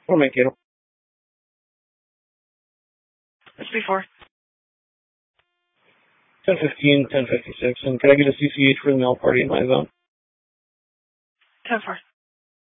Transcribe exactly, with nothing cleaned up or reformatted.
Or Mankato. What's before? ten fifteen, ten fifty-six. And can I get a C C H for the mail party in my zone? ten four.